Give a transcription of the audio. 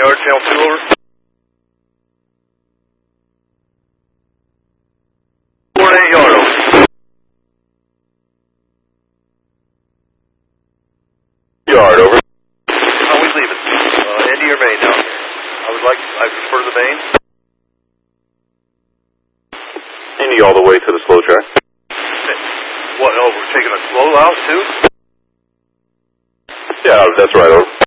yard, channel 2, over. 4 and 8 yard, over. Yard, over. How we leaving? Indy or Maine now? I prefer the Maine. Indy all the way to the slow track. What, we're taking a slow out, too? Yeah, that's right, over.